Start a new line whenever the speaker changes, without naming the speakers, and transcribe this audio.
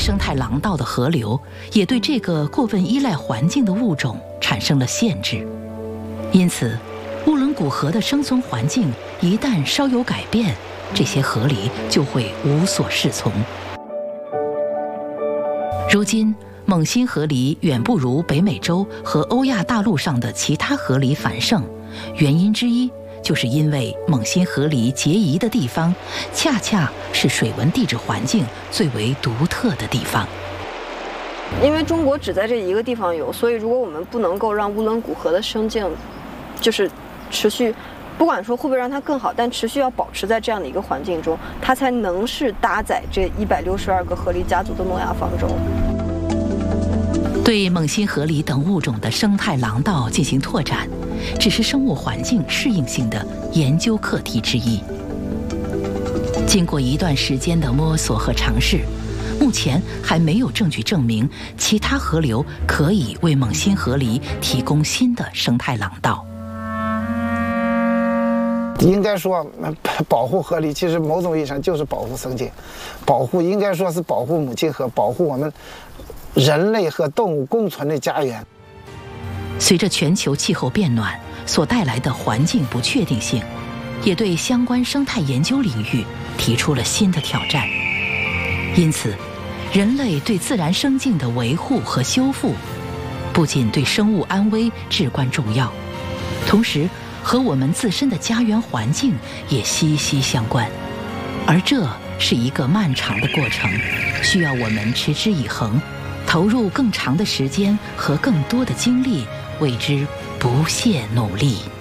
生态廊道的河流，也对这个过分依赖环境的物种产生了限制。因此，乌伦古河的生存环境一旦稍有改变，这些河狸就会无所适从。如今，蒙辛河狸远不如北美洲和欧亚大陆上的其他河狸繁盛，原因之一就是因为蒙辛河狸结遗的地方，恰恰是水文地质环境最为独特的地方。
因为中国只在这一个地方有，所以如果我们不能够让乌伦古河的生境，就是持续，不管说会不会让它更好，但持续要保持在这样的一个环境中，它才能是搭载这162个河狸家族的诺亚方舟。
对蒙辛河狸等物种的生态廊道进行拓展，只是生物环境适应性的研究课题之一。经过一段时间的摸索和尝试，目前还没有证据证明其他河流可以为蒙辛河狸提供新的生态廊道。
应该说，保护河狸其实某种意义上就是保护生境，保护应该说是保护母亲河，保护我们人类和动物共存的家园。
随着全球气候变暖所带来的环境不确定性，也对相关生态研究领域提出了新的挑战。因此，人类对自然生境的维护和修复，不仅对生物安危至关重要，同时和我们自身的家园环境也息息相关。而这是一个漫长的过程，需要我们持之以恒，投入更长的时间和更多的精力，为之不懈努力。